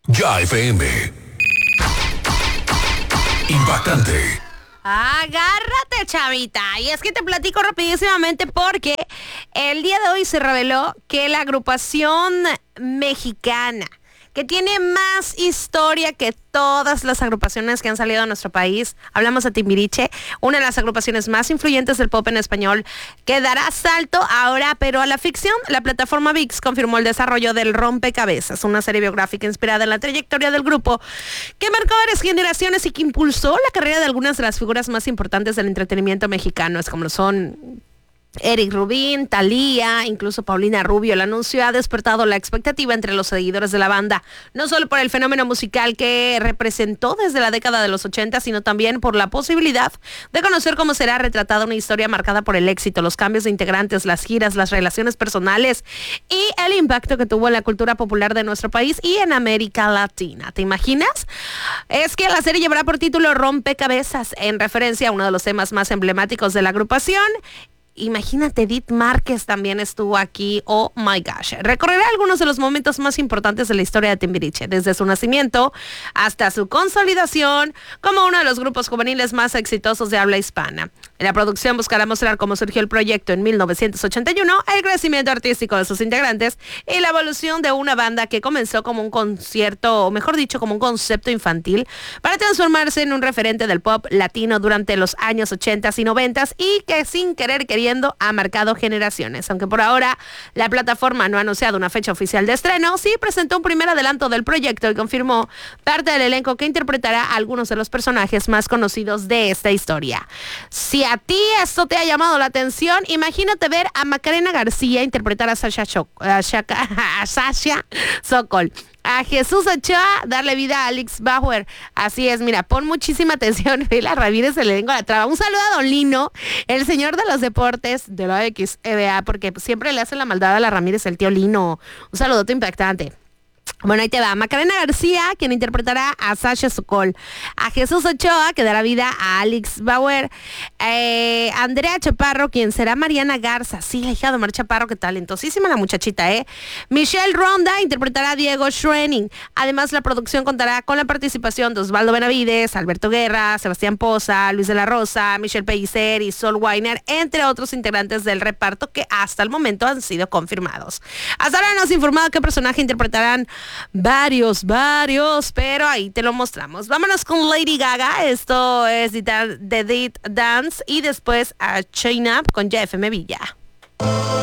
Ya FM. Impactante. Agárrate, chavita. Y es que te platico rapidísimamente porque el día de hoy se reveló que la agrupación mexicana que tiene más historia que todas las agrupaciones que han salido de nuestro país, hablamos de Timbiriche, una de las agrupaciones más influyentes del pop en español, que dará salto ahora, pero a la ficción. La plataforma ViX confirmó el desarrollo del Rompecabezas, una serie biográfica inspirada en la trayectoria del grupo, que marcó varias generaciones y que impulsó la carrera de algunas de las figuras más importantes del entretenimiento mexicano, es como lo son Eric Rubin, Thalía, incluso Paulina Rubio. El anuncio ha despertado la expectativa entre los seguidores de la banda, no solo por el fenómeno musical que representó desde la década de los 80, sino también por la posibilidad de conocer cómo será retratada una historia marcada por el éxito, los cambios de integrantes, las giras, las relaciones personales y el impacto que tuvo en la cultura popular de nuestro país y en América Latina. ¿Te imaginas? Es que la serie llevará por título Rompecabezas, en referencia a uno de los temas más emblemáticos de la agrupación. Imagínate, Edith Márquez también estuvo aquí. Oh my gosh. Recorrerá algunos de los momentos más importantes de la historia de Timbiriche, desde su nacimiento hasta su consolidación como uno de los grupos juveniles más exitosos de habla hispana. En la producción buscará mostrar cómo surgió el proyecto en 1981, el crecimiento artístico de sus integrantes y la evolución de una banda que comenzó como un concierto, o mejor dicho, como un concepto infantil, para transformarse en un referente del pop latino durante los años 80 y 90 y que sin querer queriendo ha marcado generaciones. Aunque por ahora la plataforma no ha anunciado una fecha oficial de estreno, sí presentó un primer adelanto del proyecto y confirmó parte del elenco que interpretará a algunos de los personajes más conocidos de esta historia. Si a ti esto te ha llamado la atención, imagínate ver a Macarena García interpretar a Sasha Sokol, a Jesús Ochoa darle vida a Alex Bauer. Así es, mira, pon muchísima atención. Fela Ramírez se le lengua la traba. Un saludo a Don Lino, el señor de los deportes de la XEBA, porque siempre le hace la maldad a la Ramírez, el tío Lino. Un saludote impactante. Bueno, ahí te va. Macarena García, quien interpretará a Sasha Sokol, a Jesús Ochoa, que dará vida a Alex Bauer, Andrea Chaparro, quien será Mariana Garza, sí, la hija de Omar Chaparro, que talentosísima la muchachita, Michelle Ronda interpretará a Diego Schwenning. Además, la producción contará con la participación de Osvaldo Benavides, Alberto Guerra, Sebastián Poza, Luis de la Rosa, Michelle Pellicer y Sol Weiner, entre otros integrantes del reparto que hasta el momento han sido confirmados. Hasta ahora nos ha informado qué personaje interpretarán varios, pero ahí te lo mostramos. Vámonos con Lady Gaga. Esto es The Dance y después a Chain Up con Jeff M. Villa.